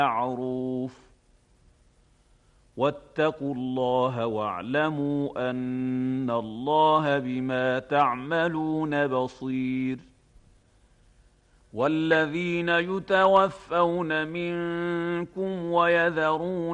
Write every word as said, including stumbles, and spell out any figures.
معروف واتقوا الله واعلموا أن الله بما تعملون بصير. والذين يتوفون منكم ويذرون